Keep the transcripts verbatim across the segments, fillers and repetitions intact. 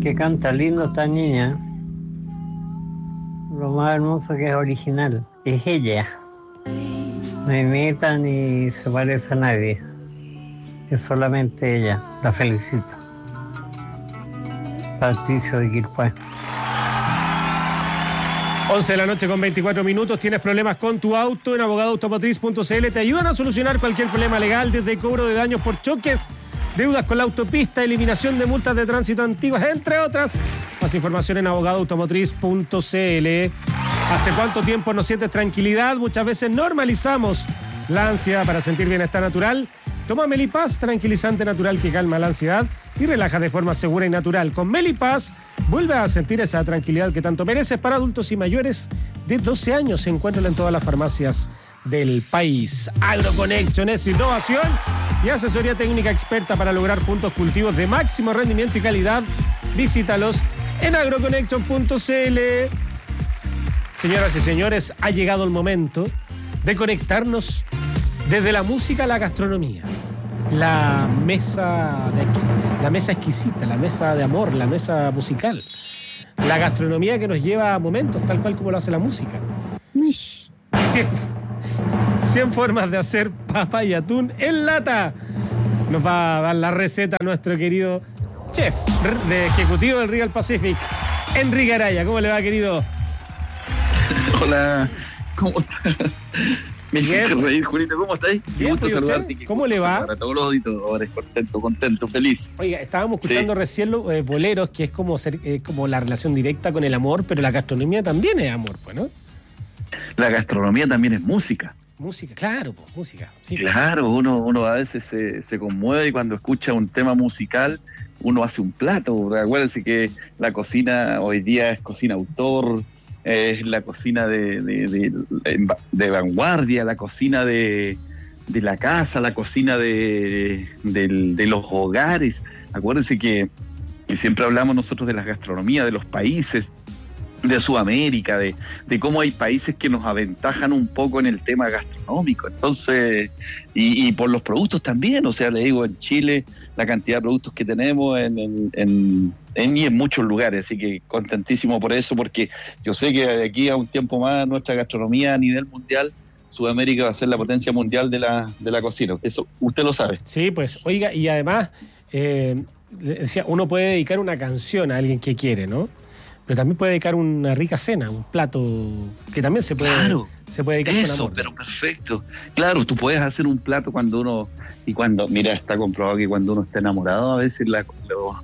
que canta lindo esta niña. Lo más hermoso que es original. Es ella. No imita ni se parece a nadie. Es solamente ella. La felicito. Patricio de Quilpué. once de la noche con veinticuatro minutos. ¿Tienes problemas con tu auto? En abogado automotriz punto c l te ayudan a solucionar cualquier problema legal, desde cobro de daños por choques, deudas con la autopista, eliminación de multas de tránsito antiguas, entre otras. Más información en abogado automotriz punto c l. ¿Hace cuánto tiempo no sientes tranquilidad? Muchas veces normalizamos la ansiedad para sentir bienestar natural. Toma Melipaz, tranquilizante natural que calma la ansiedad y relaja de forma segura y natural. Con Melipaz, vuelve a sentir esa tranquilidad que tanto mereces. Para adultos y mayores de doce años. Se encuentran en todas las farmacias del país. AgroConnection es innovación y asesoría técnica experta para lograr puntos cultivos de máximo rendimiento y calidad. Visítalos en agroconnection punto c l. Señoras y señores, ha llegado el momento de conectarnos desde la música a la gastronomía. La mesa de aquí, la mesa exquisita, la mesa de amor, la mesa musical. La gastronomía que nos lleva a momentos, tal cual como lo hace la música. cien, cien formas de hacer papa y atún en lata. Nos va a dar la receta nuestro querido chef de ejecutivo del Real Pacific, Enrique Araya. ¿Cómo le va, querido? Hola, ¿cómo estás? Me hiciste reír, Julito, ¿cómo estáis? Qué gusto saludarte. ¿Cómo le va? Para todos los auditores, contento, contento, feliz. Oiga, estábamos escuchando sí. recién los eh, boleros, que es como, ser, eh, como la relación directa con el amor, pero la gastronomía también es amor, pues, ¿no? La gastronomía también es música. Música, claro, pues, música. Sí, claro, pues. uno, uno a veces se, se conmueve y cuando escucha un tema musical, uno hace un plato. Acuérdense que la cocina hoy día es cocina autor, es la cocina de, de, de, de vanguardia, la cocina de, de la casa, la cocina de, de, de los hogares. Acuérdense que, que siempre hablamos nosotros de la gastronomía de los países de Sudamérica, de, de cómo hay países que nos aventajan un poco en el tema gastronómico. Entonces, y, y por los productos también, o sea, le digo, en Chile la cantidad de productos que tenemos en, en, en, en y en muchos lugares, así que contentísimo por eso, porque yo sé que de aquí a un tiempo más nuestra gastronomía a nivel mundial, Sudamérica va a ser la potencia mundial de la, de la cocina. Eso usted lo sabe. Sí, pues, oiga, y además, eh, decía, uno puede dedicar una canción a alguien que quiere, ¿no? Pero también puede dedicar una rica cena, un plato que también se puede, claro, se puede dedicar eso, con amor. Pero perfecto. Claro, tú puedes hacer un plato cuando uno, y cuando, mira, está comprobado que cuando uno está enamorado, a veces la, lo,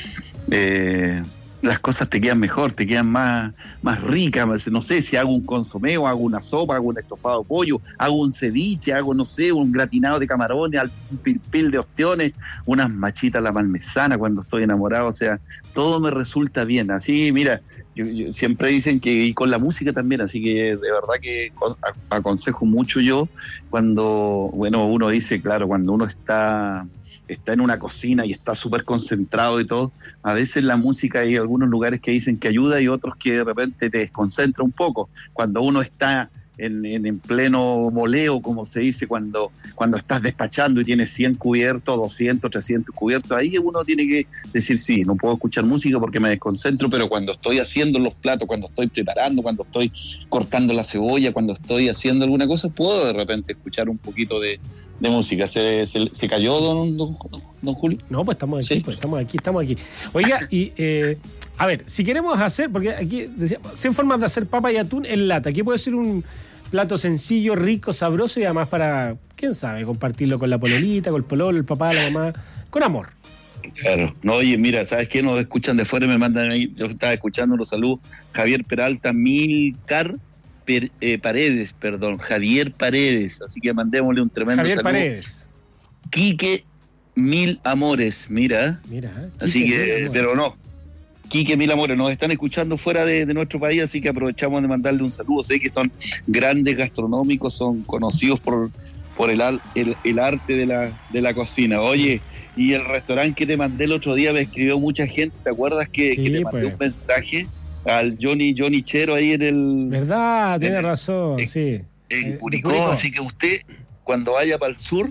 eh, las cosas te quedan mejor, te quedan más, más ricas. No sé, si hago un consomé o hago una sopa, hago un estofado de pollo, hago un ceviche, hago, no sé, un gratinado de camarones, un pilpil de ostiones, unas machitas a la parmesana cuando estoy enamorado. O sea, todo me resulta bien. Así, mira, yo, yo, siempre dicen que, y con la música también, así que de verdad que aconsejo mucho yo cuando, bueno, uno dice, claro, cuando uno está... está en una cocina y está súper concentrado y todo, a veces la música hay algunos lugares que dicen que ayuda y otros que de repente te desconcentra un poco. Cuando uno está en, en, en pleno moleo, como se dice, cuando, cuando estás despachando y tienes cien cubiertos, doscientos, trescientos cubiertos, ahí uno tiene que decir, sí, no puedo escuchar música porque me desconcentro, pero cuando estoy haciendo los platos, cuando estoy preparando, cuando estoy cortando la cebolla, cuando estoy haciendo alguna cosa, puedo de repente escuchar un poquito de de música. ¿Se, se, se cayó don, don, don Julio? No, pues estamos aquí, sí. pues estamos aquí, estamos aquí. Oiga, y eh, a ver, si queremos hacer, porque aquí decía, cien formas de hacer papa y atún en lata. Aquí puede ser un plato sencillo, rico, sabroso y además para, quién sabe, compartirlo con la pololita, con el pololo, el papá, la mamá, con amor. Claro. No, oye, mira, ¿sabes qué? Nos escuchan de fuera y me mandan ahí, yo estaba escuchando los saludos, Javier Peralta, Milcar Per, eh, Paredes, perdón, Javier Paredes, así que mandémosle un tremendo Javier saludo. Paredes. Quique Mil Amores, mira. Mira, así que, pero no, Quique Mil Amores, nos están escuchando fuera de, de nuestro país, así que aprovechamos de mandarle un saludo. Sé que son grandes gastronómicos, son conocidos por, por el, el, el arte de la, de la cocina. Oye, y el restaurante que te mandé el otro día me escribió mucha gente, ¿te acuerdas que, sí, que te mandé pues. un mensaje? Al Johnny Johnny Chero ahí en el... ¿Verdad? Tiene el, razón, en, sí. En Curicó, así que usted, cuando vaya para el sur,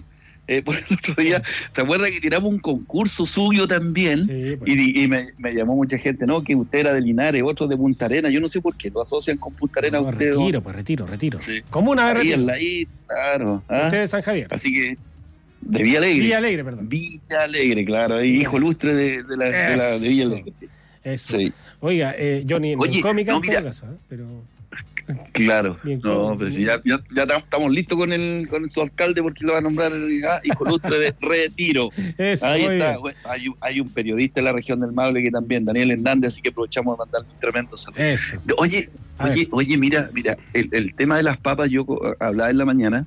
eh, por el otro día, ¿te acuerdas que tiramos un concurso suyo también? Sí, pues. Y, y me, me llamó mucha gente, no, que usted era de Linares, otro de Punta Arenas, yo no sé por qué lo asocian con Punta Arenas. No, ustedes, retiro, pues retiro, retiro. Sí. Comuna de Ahí Retiro. en la isla, claro. ¿ah? Usted de San Javier. Así que, de Villa Alegre. Villa Alegre, perdón. Villa Alegre, claro, ahí, hijo ilustre de, de, la, de, la, de Villa Alegre. Eso. Sí. Oiga, eh, Johnny, no Oye, cómica no, en mira. todo caso, ¿eh? Pero... Claro, Bien, no, ¿cómo? pero si ya, ya, ya estamos listos con el con su alcalde porque lo va a nombrar ah, hijo ilustre de Retiro. Eso, Ahí muy está, bien. bueno, hay, un- hay un periodista en la región del Maule que también, Daniel Hernández, así que aprovechamos de mandarle un tremendo saludo. Eso. Oye, A oye, ver. oye, mira, mira, el, el tema de las papas yo co- hablaba en la mañana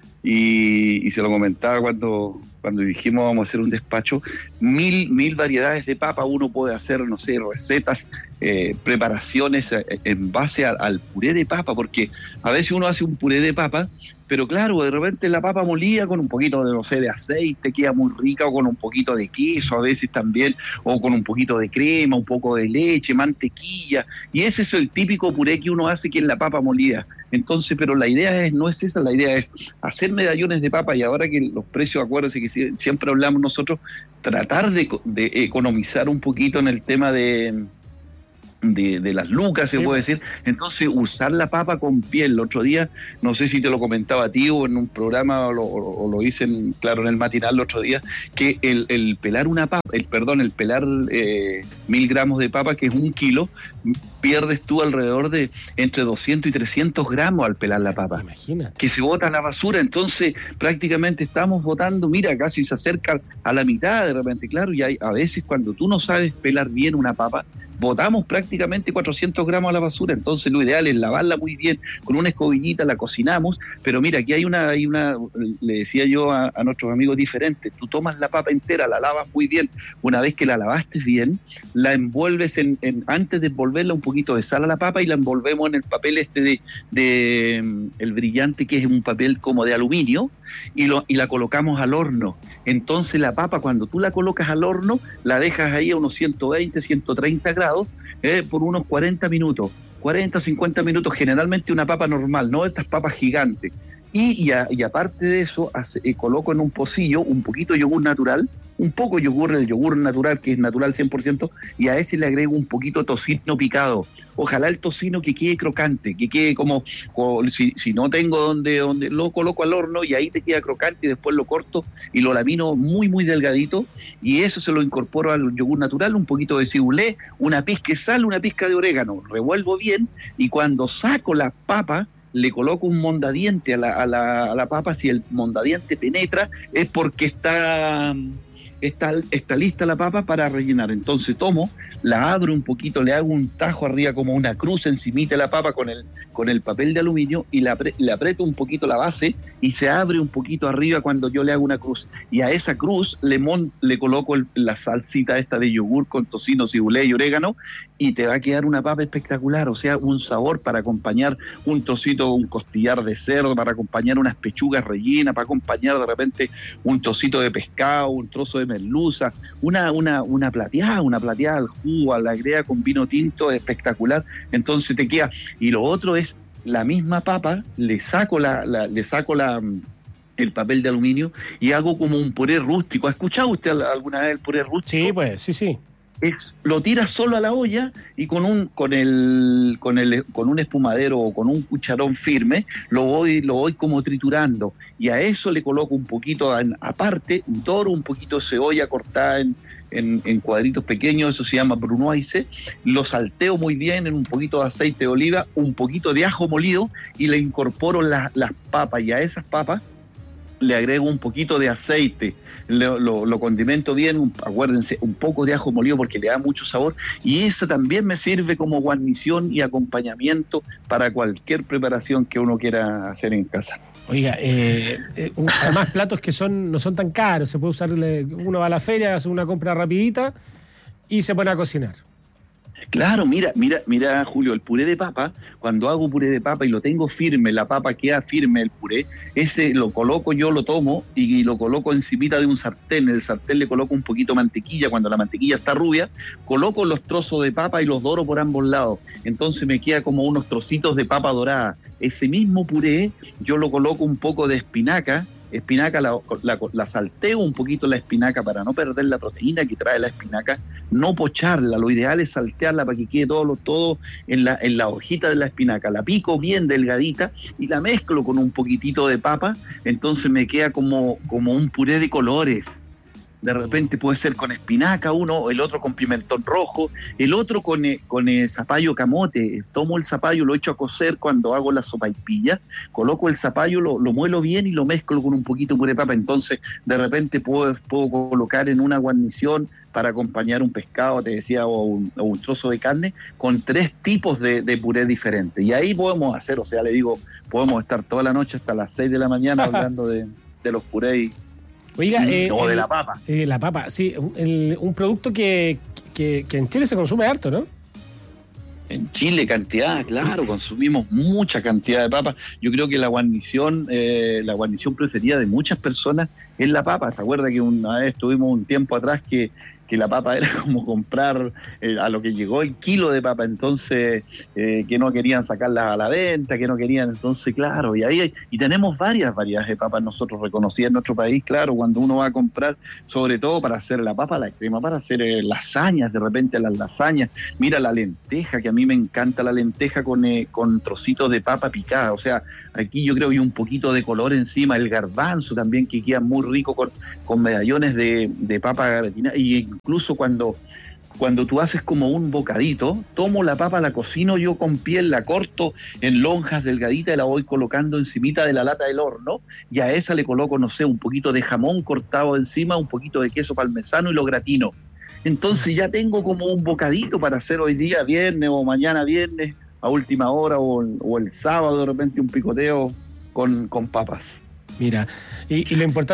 y, y se lo comentaba cuando, cuando dijimos vamos a hacer un despacho, mil, mil variedades de papa, uno puede hacer, no sé, recetas, eh, preparaciones eh, en base a- al puré de papa, porque a veces uno hace un puré de papa, pero claro, de repente la papa molida con un poquito de, no sé, de aceite, queda muy rica, o con un poquito de queso a veces también, o con un poquito de crema, un poco de leche, mantequilla, y ese es el típico puré que uno hace que es la papa molida. Entonces, pero la idea es, no es esa, la idea es hacer medallones de papa, y ahora que los precios, acuérdense que si- siempre hablamos nosotros, tratar de, de economizar un poquito en el tema de... De, de las lucas, se Sí, puede pues. decir. Entonces, usar la papa con piel. El otro día, no sé si te lo comentaba a ti o en un programa o lo, o lo hice, en, claro, en el matinal el otro día, que el, el pelar una papa, el perdón, el pelar eh, mil gramos de papa, que es un kilo, pierdes tú alrededor de entre doscientos y trescientos gramos al pelar la papa, Imagínate. que se bota a la basura. Entonces prácticamente estamos botando, mira, casi se acerca a la mitad de repente, claro, y hay, a veces cuando tú no sabes pelar bien una papa, botamos prácticamente cuatrocientos gramos a la basura. Entonces lo ideal es lavarla muy bien, con una escobillita la cocinamos, pero mira, aquí hay una, hay una le decía yo a, a nuestros amigos diferentes, tú tomas la papa entera, la lavas muy bien, una vez que la lavaste bien, la envuelves en, en antes de envolverla un poquito de sal a la papa y la envolvemos en el papel este de, de mm, el brillante, que es un papel como de aluminio, y, lo, y la colocamos al horno. Entonces la papa, cuando tú la colocas al horno, la dejas ahí a unos ciento veinte, ciento treinta grados eh, por unos cuarenta minutos, cuarenta, cincuenta minutos, generalmente una papa normal, no estas papas gigantes. Y, y, a, y aparte de eso, hace, eh, coloco en un pocillo un poquito de yogur natural, un poco yogur, el yogur natural, que es natural cien por ciento, y a ese le agrego un poquito de tocino picado. Ojalá el tocino que quede crocante, que quede como, como si, si no tengo donde, donde lo coloco al horno y ahí te queda crocante, y después lo corto y lo lamino muy, muy delgadito, y eso se lo incorporo al yogur natural, un poquito de cibulé, una pizca de sal, una pizca de orégano, revuelvo bien, y cuando saco la papa, le coloco un mondadiente a la, a la, a la papa. Si el mondadiente penetra es porque está, está, está lista la papa para rellenar. Entonces tomo, la abro un poquito, le hago un tajo arriba como una cruz encimita de la papa con el, con el papel de aluminio, y le, apre, le aprieto un poquito la base y se abre un poquito arriba cuando yo le hago una cruz. Y a esa cruz le, mon, le coloco el, la salsita esta de yogur con tocino, cibulé y orégano, y te va a quedar una papa espectacular. O sea, un sabor para acompañar un trocito, un costillar de cerdo, para acompañar unas pechugas rellenas, para acompañar de repente un trocito de pescado, un trozo de merluza, una, una, una plateada, una plateada al jugo, a la agrega con vino tinto, espectacular. Entonces te queda. Y lo otro es la misma papa, le saco la, la le saco la el papel de aluminio y hago como un puré rústico. ¿Ha escuchado usted alguna vez el puré rústico? Sí, pues, sí, sí. Es, lo tiras solo a la olla y con un con el con el con un espumadero o con un cucharón firme lo voy lo voy como triturando, y a eso le coloco un poquito en, aparte, doro un poquito de cebolla cortada en, en, en cuadritos pequeños, eso se llama brunoise, lo salteo muy bien en un poquito de aceite de oliva, un poquito de ajo molido, y le incorporo la, las papas, y a esas papas le agrego un poquito de aceite, lo, lo, lo condimento bien, un, acuérdense, un poco de ajo molido porque le da mucho sabor, y eso también me sirve como guarnición y acompañamiento para cualquier preparación que uno quiera hacer en casa. Oiga, eh, eh, un, además platos que son no son tan caros, se puede usar, uno va a la feria, hace una compra rapidita y se pone a cocinar. Claro, mira, mira, mira, Julio, el puré de papa, cuando hago puré de papa y lo tengo firme, la papa queda firme, el puré, ese lo coloco, yo lo tomo y lo coloco encimita de un sartén. En el sartén le coloco un poquito de mantequilla, cuando la mantequilla está rubia, coloco los trozos de papa y los doro por ambos lados. Entonces me queda como unos trocitos de papa dorada. Ese mismo puré yo lo coloco un poco de espinaca, espinaca, la, la, la salteo un poquito la espinaca para no perder la proteína que trae la espinaca, no pocharla, lo ideal es saltearla para que quede todo, lo, todo en, la, en la hojita de la espinaca, la pico bien delgadita y la mezclo con un poquitito de papa, entonces me queda como, como un puré de colores. De repente puede ser con espinaca uno, el otro con pimentón rojo, el otro con, con el zapallo camote. Tomo el zapallo, lo echo a cocer cuando hago la sopaipilla, coloco el zapallo, lo, lo muelo bien y lo mezclo con un poquito de puré de papa. Entonces, de repente puedo, puedo colocar en una guarnición para acompañar un pescado, te decía, o un, o un trozo de carne, con tres tipos de, de puré diferentes. Y ahí podemos hacer, o sea, le digo, podemos estar toda la noche hasta las seis de la mañana hablando de, de los purés. Oiga, eh, o de el, la papa. Eh, la papa, sí, el, un producto que, que, que en Chile se consume harto, ¿no? En Chile cantidad, claro, consumimos mucha cantidad de papa. Yo creo que la guarnición, eh, la guarnición preferida de muchas personas es la papa. ¿Se acuerda que una vez tuvimos un tiempo atrás que, que la papa era como comprar eh, a lo que llegó el kilo de papa, entonces eh, que no querían sacarla a la venta, que no querían, entonces claro, y ahí hay, y tenemos varias variedades de papas nosotros reconocidas en nuestro país, claro, cuando uno va a comprar, sobre todo para hacer la papa, la crema, para hacer eh, lasañas, de repente las lasañas, mira la lenteja, que a mí me encanta la lenteja con, eh, con trocitos de papa picada, o sea, aquí yo creo que hay un poquito de color encima, el garbanzo también que queda muy rico con, con medallones de, de papa gratinada, y incluso cuando, cuando tú haces como un bocadito, tomo la papa, la cocino yo con piel, la corto en lonjas delgaditas y la voy colocando encimita de la lata del horno, y a esa le coloco, no sé, un poquito de jamón cortado encima, un poquito de queso parmesano y lo gratino. Entonces ya tengo como un bocadito para hacer hoy día viernes o mañana viernes a última hora o, o el sábado de repente un picoteo con, con papas. Mira, y, y lo importante